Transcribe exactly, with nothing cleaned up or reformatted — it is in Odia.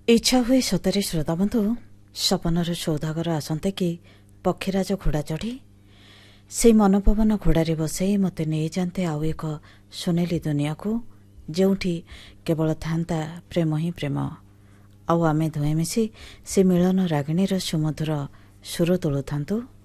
ଇଚ୍ଛା ହୁଏ ସତରେ ଶ୍ରୋତାବନ୍ଧୁ ସପନର ସୌଦାଗର ଆସନ୍ତେ କି ପକ୍ଷୀରାଜ ଘୋଡ଼ା ଚଢ଼ି ସେଇ ମନପବନ ଘୋଡ଼ାରେ ବସେଇ ମୋତେ ନେଇଯାଆନ୍ତେ ଆଉ ଏକ ସୁନେଲି ଦୁନିଆକୁ, ଯେଉଁଠି କେବଳ ଥାନ୍ତା ପ୍ରେମ ହିଁ ପ୍ରେମ, ଆଉ ଆମେ ଦୁହେଁ ମିଶି ସେ ମିଳନ ରାଗିଣୀର ସୁମଧୁର ସୁର ତୋଳୁଥାନ୍ତୁ।